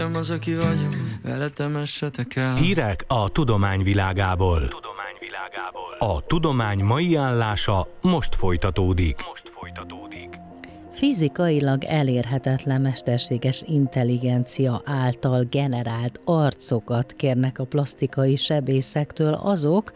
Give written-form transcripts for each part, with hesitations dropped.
Az, aki vagyok, veled temessetek el. Hírek a tudomány világából. A tudomány mai állása most folytatódik. Fizikailag elérhetetlen mesterséges intelligencia által generált arcokat kérnek a plastikai sebészektől azok,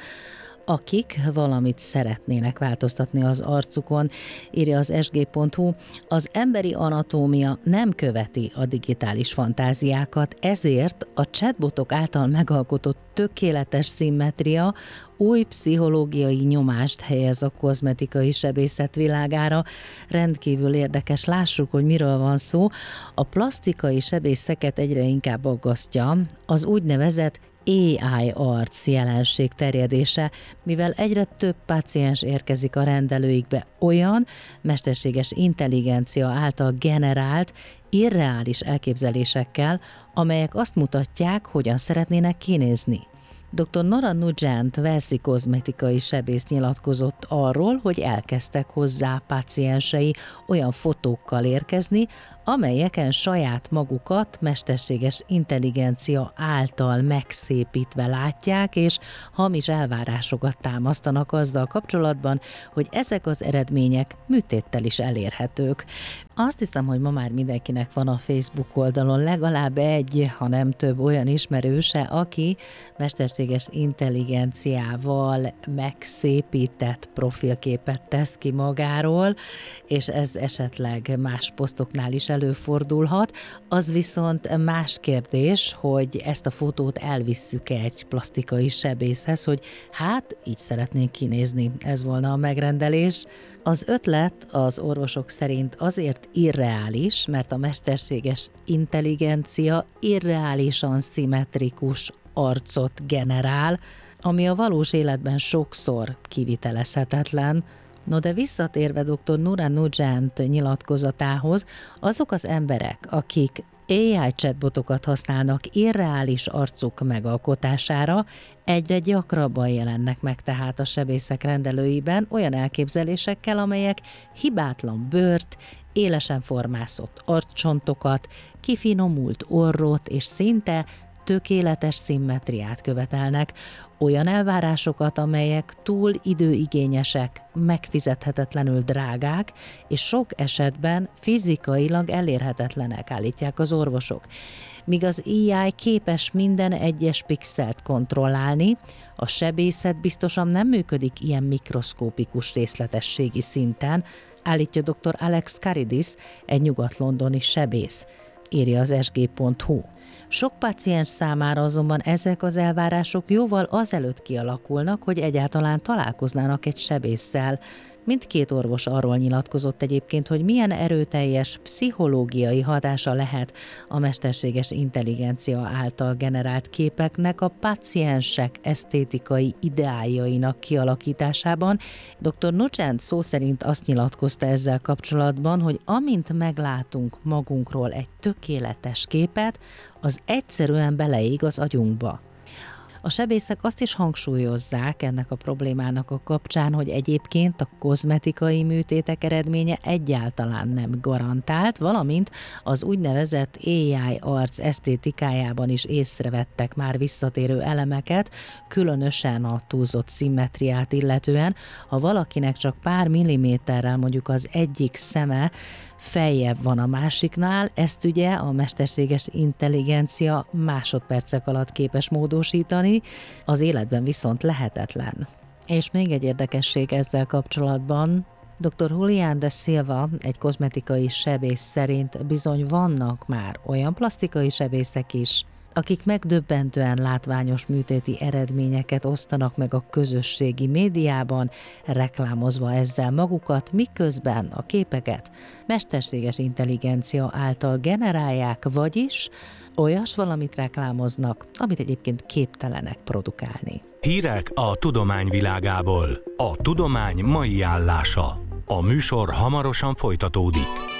akik valamit szeretnének változtatni az arcukon, írja az sg.hu. Az emberi anatómia nem követi a digitális fantáziákat, ezért a chatbotok által megalkotott tökéletes szimmetria új pszichológiai nyomást helyez a kozmetikai sebészet világára. Rendkívül érdekes, lássuk, hogy miről van szó. A plastikai sebészeket egyre inkább aggasztja az úgynevezett AI arc jelenség terjedése, mivel egyre több páciens érkezik a rendelőikbe olyan mesterséges intelligencia által generált, irreális elképzelésekkel, amelyek azt mutatják, hogyan szeretnének kinézni. Dr. Nora Nugent walesi kozmetikai sebész nyilatkozott arról, hogy elkezdtek hozzá páciensei olyan fotókkal érkezni, amelyeken saját magukat mesterséges intelligencia által megszépítve látják, és hamis elvárásokat támasztanak azzal kapcsolatban, hogy ezek az eredmények műtéttel is elérhetők. Azt hiszem, hogy ma már mindenkinek van a Facebook oldalon legalább egy, ha nem több olyan ismerőse, aki mesterséges intelligenciával megszépített profilképet tesz ki magáról, és ez esetleg más posztoknál is előfordulhat. Az viszont más kérdés, hogy ezt a fotót elvisszük egy plastikai sebészhez, hogy hát így szeretnénk kinézni. Ez volna a megrendelés. Az ötlet az orvosok szerint azért irreális, mert a mesterséges intelligencia irreálisan szimmetrikus arcot generál, ami a valós életben sokszor kivitelezhetetlen. No de visszatérve dr. Nora Nugent nyilatkozatához, azok az emberek, akik AI chatbotokat használnak irreális arcuk megalkotására, egyre gyakrabban jelennek meg tehát a sebészek rendelőiben olyan elképzelésekkel, amelyek hibátlan bőrt, élesen formászott arccsontokat, kifinomult orrot és szinte tökéletes szimmetriát követelnek, olyan elvárásokat, amelyek túl időigényesek, megfizethetetlenül drágák, és sok esetben fizikailag elérhetetlenek, állítják az orvosok. Míg az AI képes minden egyes pixelt kontrollálni, a sebészet biztosan nem működik ilyen mikroszkópikus részletességi szinten, állítja dr. Alex Karidis, egy nyugat-londoni sebész, írja az sg.hu. Sok páciens számára azonban ezek az elvárások jóval azelőtt kialakulnak, hogy egyáltalán találkoznának egy sebésszel. Mindkét orvos arról nyilatkozott egyébként, hogy milyen erőteljes pszichológiai hatása lehet a mesterséges intelligencia által generált képeknek a páciensek esztétikai ideájainak kialakításában. Dr. Nugent szó szerint azt nyilatkozta ezzel kapcsolatban, hogy amint meglátunk magunkról egy tökéletes képet, az egyszerűen beleég az agyunkba. A sebészek azt is hangsúlyozzák ennek a problémának a kapcsán, hogy egyébként a kozmetikai műtétek eredménye egyáltalán nem garantált, valamint az úgynevezett AI arc esztétikájában is észrevettek már visszatérő elemeket, különösen a túlzott szimmetriát illetően. Ha valakinek csak pár milliméterrel mondjuk az egyik szeme feljebb van a másiknál, ezt ugye a mesterséges intelligencia másodpercek alatt képes módosítani, az életben viszont lehetetlen. És még egy érdekesség ezzel kapcsolatban, dr. Julián de Silva, egy kozmetikai sebész szerint bizony vannak már olyan plastikai sebészek is, akik megdöbbentően látványos műtéti eredményeket osztanak meg a közösségi médiában, reklámozva ezzel magukat, miközben a képeket mesterséges intelligencia által generálják, vagyis olyas valamit reklámoznak, amit egyébként képtelenek produkálni. Hírek a tudomány világából. A tudomány mai állása. A műsor hamarosan folytatódik.